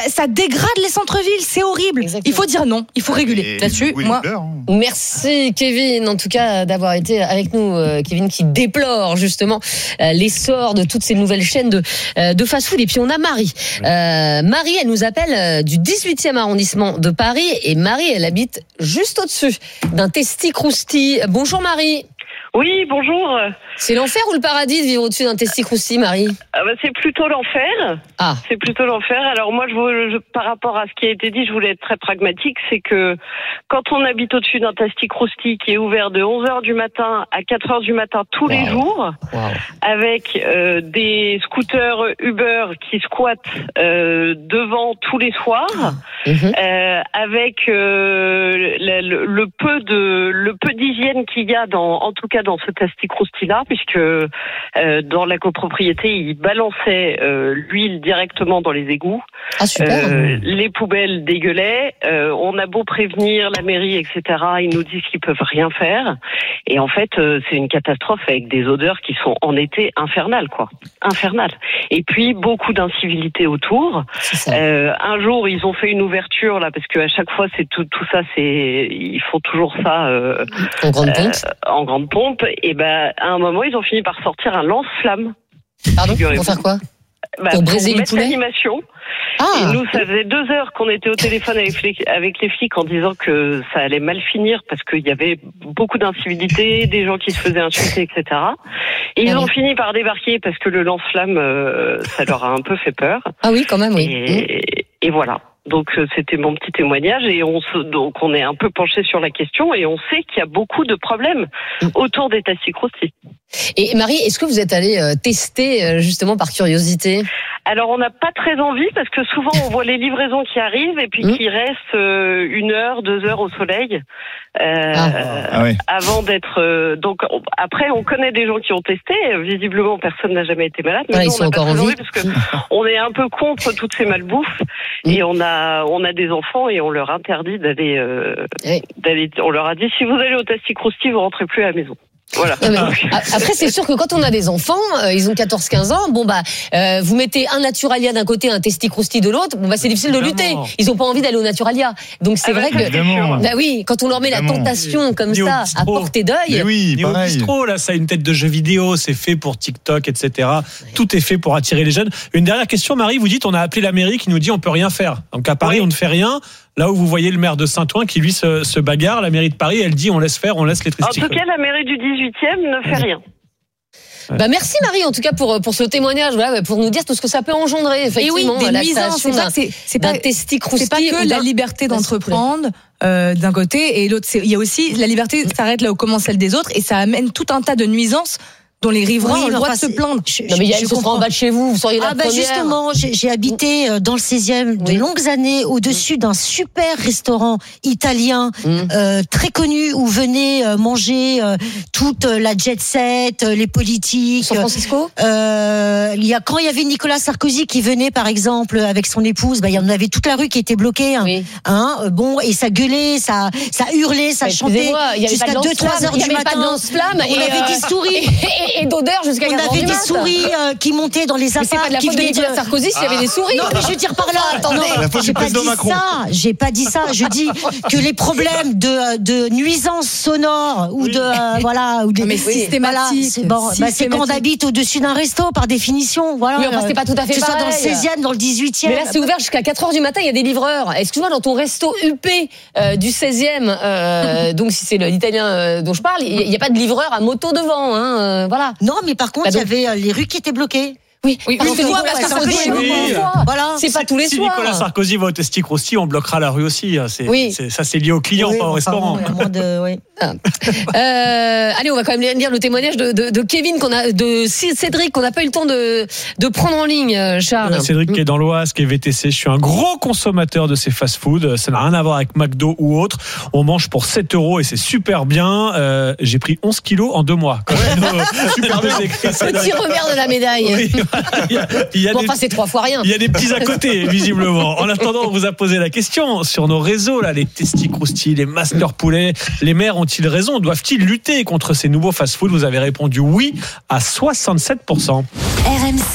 ça dégrade les centres-villes, c'est horrible. Exactement. Il faut dire non, il faut réguler. Là-dessus, moi. Merci Kevin, en tout cas d'avoir été avec nous. Kevin qui déplore justement l'essor de toutes ces nouvelles chaînes de fast-food. Et puis on a Marie. Marie, elle nous appelle du 18e arrondissement de Paris. Et Marie, elle habite juste au-dessus d'un testi-crousti. Bonjour Marie. Oui, bonjour. C'est l'enfer ou le paradis de vivre au-dessus d'un testi-crousti, Marie ? C'est plutôt l'enfer. Ah. C'est plutôt l'enfer. Alors moi, par rapport à ce qui a été dit, je voulais être très pragmatique. C'est que quand on habite au-dessus d'un testi-crousti qui est ouvert de 11h du matin à 4h du matin tous les jours, avec des scooters Uber qui squattent devant tous les soirs, avec le peu d'hygiène qu'il y a en tout cas dans ce testi-crousti-là, puisque dans la copropriété, il balançait l'huile directement dans les égouts. Ah, super. Les poubelles dégueulaient. On a beau prévenir la mairie, etc., ils nous disent qu'ils peuvent rien faire. Et en fait, c'est une catastrophe avec des odeurs qui sont en été infernales, quoi. Infernales. Et puis, beaucoup d'incivilité autour. Un jour, ils ont fait une ouverture, là, parce qu'à chaque fois, c'est tout ça, ils font toujours ça en grande pompe. Et à un moment, ils ont fini par sortir un lance-flamme. Pardon, pour faire quoi ? Pour briser le poulet. L'animation. Et nous, ça faisait 2 heures qu'on était au téléphone avec les flics en disant que ça allait mal finir parce qu'il y avait beaucoup d'incivilité, des gens qui se faisaient insulter, etc. Et ils ont fini par débarquer parce que le lance-flamme, ça leur a un peu fait peur. Ah oui, quand même, oui. Et voilà. Donc c'était mon petit témoignage et donc on est un peu penché sur la question et on sait qu'il y a beaucoup de problèmes autour des testi-crousti. Et Marie, est-ce que vous êtes allée tester justement par curiosité ? Alors on n'a pas très envie parce que souvent on voit les livraisons qui arrivent et puis qui restent 1 heure, 2 heures au soleil avant d'être. Donc après on connaît des gens qui ont testé. Visiblement personne n'a jamais été malade. Mais ils sont encore en vie parce que on est un peu contre toutes ces malbouffes et on a des enfants et on leur interdit d'aller. On leur a dit si vous allez au testi-crousti vous rentrez plus à la maison. Voilà. Après, c'est sûr que quand on a des enfants, ils ont 14-15 ans, vous mettez un Naturalia d'un côté, un testi-crousti de l'autre, c'est difficile de lutter. Ils ont pas envie d'aller au Naturalia. Donc c'est vrai que, oui, quand on leur met la tentation comme ça, à portée d'œil. Oui, au bistrot, là, ça a une tête de jeu vidéo, c'est fait pour TikTok, etc. Tout est fait pour attirer les jeunes. Une dernière question, Marie, vous dites, on a appelé la mairie qui nous dit on peut rien faire. Donc à Paris, on ne fait rien. Là où vous voyez le maire de Saint-Ouen qui lui se bagarre, la mairie de Paris, elle dit on laisse faire, on laisse les testicules. En tout cas, la mairie du 18e ne fait rien. Merci Marie en tout cas pour ce témoignage, pour nous dire tout ce que ça peut engendrer effectivement. Et oui, des nuisances, c'est pas testi-crousti. C'est pas que la liberté d'entreprendre d'un côté et l'autre, il y a aussi la liberté s'arrête là où commence celle des autres et ça amène tout un tas de nuisances dont les riverains ont le droit de se plaindre. Non mais Yael se fera en bas de chez vous seriez la première. Justement, j'ai habité dans le 16e de longues années au-dessus d'un super restaurant italien très connu où venaient manger toute la jet set, les politiques. San Francisco. Quand il y avait Nicolas Sarkozy qui venait par exemple avec son épouse, il y en avait toute la rue qui était bloquée. Et ça gueulait, ça hurlait, ça chantait jusqu'à 2-3 heures du matin. Il n'y avait pas de lance-flamme. On avait des souris. Et d'odeur jusqu'à 4 heures du matin. On avait des souris qui montaient dans les apparts. C'est pas de la faute de Nicolas Sarkozy s'il y avait des souris. Non, mais je veux dire par là. Attendez, j'ai pas dit ça. Je dis que les problèmes de nuisances sonores ou mais systématiques. C'est quand on habite au-dessus d'un resto par définition. Voilà. Oui, c'est pas tout à fait pareil. Que ce soit dans le 16e, dans le 18e. Mais là, c'est ouvert jusqu'à 4 heures du matin. Il y a des livreurs. Excuse-moi, dans ton resto UP du 16e, donc si c'est l'italien dont je parle, il n'y a pas de livreur à moto devant. Voilà. Non, mais par contre, il y avait les rues qui étaient bloquées. Oui, parce que Nicolas Sarkozy, c'est pas tous les soirs. Si Nicolas Sarkozy va au testi-crousti, on bloquera la rue aussi. Ça, c'est lié au client, pas au restaurant. Allez, on va quand même lire le témoignage de Kevin, de Cédric, qu'on n'a pas eu le temps de prendre en ligne, Charles. Cédric qui est dans l'Oise, qui est VTC. Je suis un gros consommateur de ces fast-food. Ça n'a rien à voir avec McDo ou autre. On mange pour 7 € et c'est super bien. J'ai pris 11 kilos en 2 mois. Petit revers de la médaille. Oui. C'est 3 fois rien. Il y a des petits à côté, visiblement. En attendant, on vous a posé la question sur nos réseaux, là, les testi-crousti, les master poulets. Les maires ont-ils raison? Doivent-ils lutter contre ces nouveaux fast-food? Vous avez répondu oui à 67%. RMC.